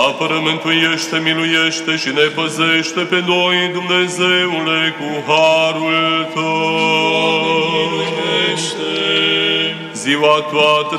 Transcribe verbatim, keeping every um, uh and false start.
Apără, mântuiește, miluiește și ne păzește pe noi, Dumnezeule, cu harul Tău. Ziua toată